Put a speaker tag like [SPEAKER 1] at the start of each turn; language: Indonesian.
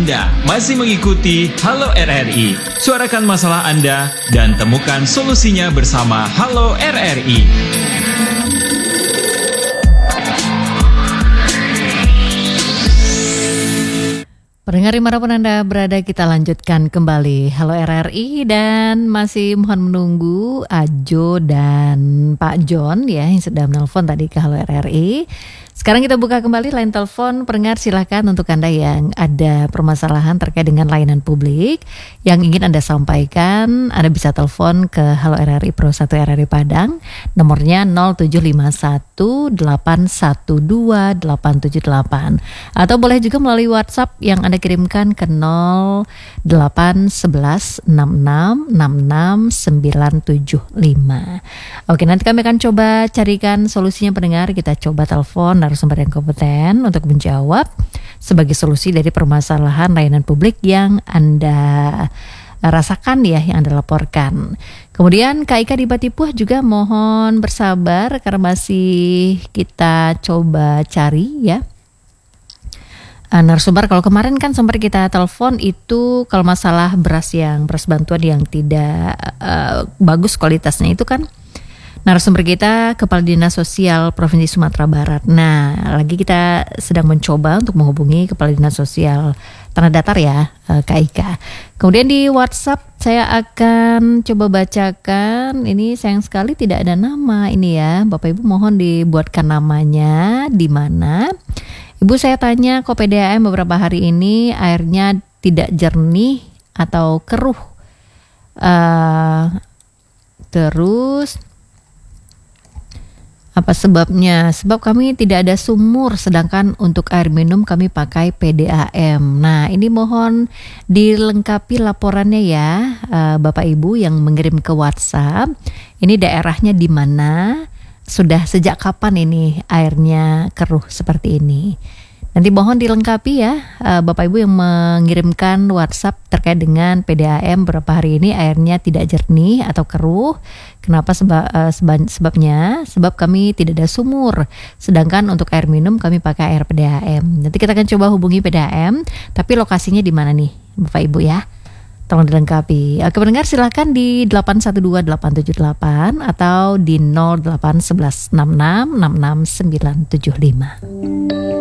[SPEAKER 1] Anda masih mengikuti Halo RRI. Suarakan masalah Anda dan temukan solusinya bersama Halo RRI.
[SPEAKER 2] Pendengar dimanapun Anda berada, kita lanjutkan kembali Halo RRI dan masih mohon menunggu Ajo dan Pak John ya yang sudah menelpon tadi ke Halo RRI. Sekarang kita buka kembali line telepon. Pendengar silakan untuk Anda yang ada permasalahan terkait dengan layanan publik yang ingin Anda sampaikan, Anda bisa telepon ke Halo RRI Pro 1 RRI Padang. Nomornya 0751812878 atau boleh juga melalui WhatsApp yang Anda kirimkan ke 081166669975. Oke, nanti kami akan coba carikan solusinya pendengar. Kita coba telepon narasumber yang kompeten untuk menjawab sebagai solusi dari permasalahan layanan publik yang Anda rasakan ya, yang Anda laporkan. Kemudian Kak Ika di Batipuh juga mohon bersabar karena masih kita coba cari ya narasumber. Kalau kemarin kan sempat kita telepon itu kalau masalah beras bantuan yang tidak bagus kualitasnya itu kan narasumber kita Kepala Dinas Sosial Provinsi Sumatera Barat. Nah, lagi kita sedang mencoba untuk menghubungi Kepala Dinas Sosial Tanah Datar ya, Kak Ika. Kemudian di WhatsApp saya akan coba bacakan. Ini sayang sekali tidak ada nama ini ya. Bapak Ibu mohon dibuatkan namanya di mana. Ibu saya tanya kok PDAM beberapa hari ini airnya tidak jernih atau keruh. Terus apa sebabnya? Sebab kami tidak ada sumur, sedangkan untuk air minum kami pakai PDAM. Nah, ini mohon dilengkapi laporannya ya, Bapak Ibu yang mengirim ke WhatsApp. Ini daerahnya di mana? Sudah sejak kapan ini airnya keruh seperti ini? Nanti mohon dilengkapi ya, Bapak Ibu yang mengirimkan WhatsApp terkait dengan PDAM beberapa hari ini airnya tidak jernih atau keruh. Kenapa sebabnya? Sebab kami tidak ada sumur, sedangkan untuk air minum kami pakai air PDAM. Nanti kita akan coba hubungi PDAM, tapi lokasinya di mana nih Bapak Ibu ya? Tolong dilengkapi. Oke pendengar, silahkan di 812878 atau di 08116666975.